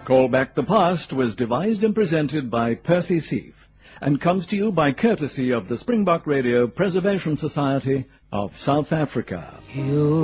Call Back the Past was devised and presented by Percy Seath and comes to you by courtesy of the Springbok Radio Preservation Society of South Africa.